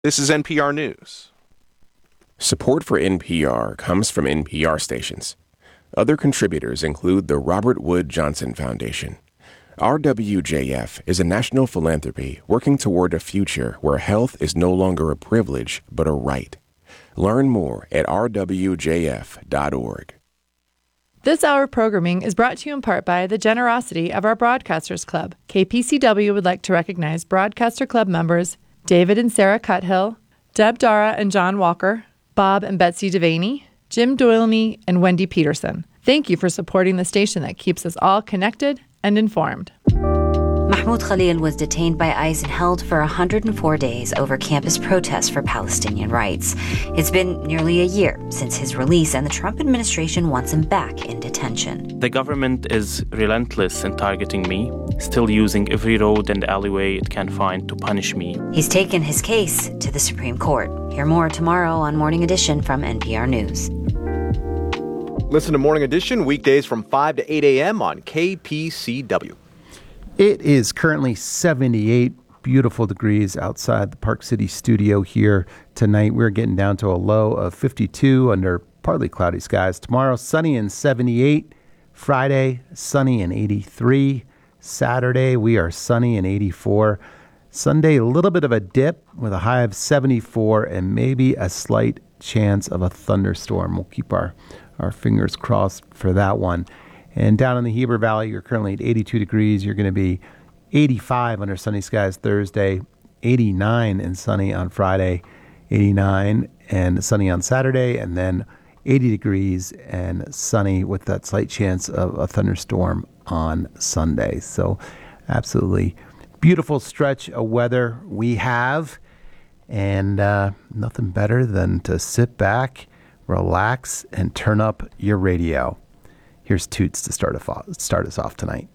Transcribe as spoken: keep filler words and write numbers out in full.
This is N P R News. Support for N P R comes from N P R stations. Other contributors include the Robert Wood Johnson Foundation. R W J F is a national philanthropy working toward a future where health is no longer a privilege but a right. Learn more at r w j f dot org. This hour of programming is brought to you in part by the generosity of our Broadcasters Club. K P C W would like to recognize Broadcaster Club members David and Sarah Cuthill, Deb Dara and John Walker, Bob and Betsy Devaney, Jim Doylney, and Wendy Peterson. Thank you for supporting the station that keeps us all connected and informed. Mahmoud Khalil was detained by ICE and held for one hundred four days over campus protests for Palestinian rights. It's been nearly a year since his release, and the Trump administration wants him back in detention. The government is relentless in targeting me, still using every road and alleyway it can find to punish me. He's taken his case to the Supreme Court. Hear more tomorrow on Morning Edition from N P R News. Listen to Morning Edition weekdays from five to eight a.m. on K P C W. It is currently seventy-eight beautiful degrees outside the Park City studio here tonight. We're getting down to a low of fifty-two under partly cloudy skies. Tomorrow, sunny and seventy-eight. Friday, sunny and eighty-three. Saturday, we are sunny and eighty-four. Sunday, a little bit of a dip with a high of seventy-four and maybe a slight chance of a thunderstorm. We'll keep our, our fingers crossed for that one. And down in the Heber Valley, you're currently at eighty-two degrees. You're going to be eighty-five under sunny skies Thursday, eighty-nine and sunny on Friday, eighty-nine and sunny on Saturday, and then eighty degrees and sunny with that slight chance of a thunderstorm on Sunday. So absolutely beautiful stretch of weather we have, and uh, nothing better than to sit back, relax, and turn up your radio. Here's Toots to start us off, start us off tonight.